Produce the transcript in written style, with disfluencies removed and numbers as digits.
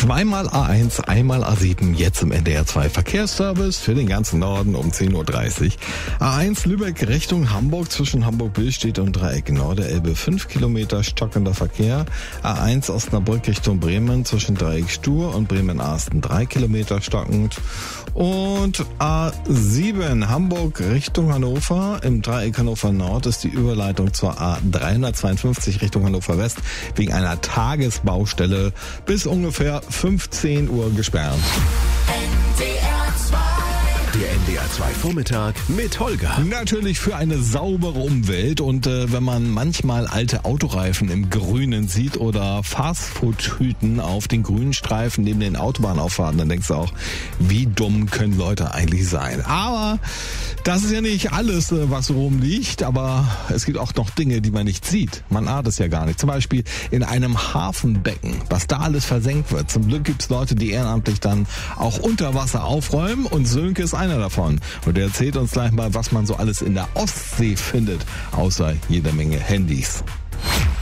Zweimal A1, einmal A7, jetzt im NDR 2 Verkehrsservice für den ganzen Norden um 10.30 Uhr. A1 Lübeck Richtung Hamburg zwischen Hamburg-Billstedt und Dreieck Norderelbe 5 Kilometer stockender Verkehr. A1 Osnabrück Richtung Bremen zwischen Dreieck Stur und Bremen-Arsten 3 Kilometer stockend. Und A7 Hamburg Richtung Hannover. Im Dreieck Hannover Nord ist die Überleitung zur A352 Richtung Hannover West wegen einer Tagesbaustelle bis ungefähr 15 Uhr gesperrt. Der NDR 2 Vormittag mit Holger. Natürlich für eine saubere Umwelt und wenn man manchmal alte Autoreifen im Grünen sieht oder Fastfood-Tüten auf den grünen Streifen neben den Autobahnauffahrten, dann denkst du auch, wie dumm können Leute eigentlich sein. Aber das ist ja nicht alles, was rumliegt, aber es gibt auch noch Dinge, die man nicht sieht. Man ahnt es ja gar nicht. Zum Beispiel in einem Hafenbecken, was da alles versenkt wird. Zum Glück gibt es Leute, die ehrenamtlich dann auch unter Wasser aufräumen und Sönke ist einer davon. Und er erzählt uns gleich mal, was man so alles in der Ostsee findet, außer jede Menge Handys.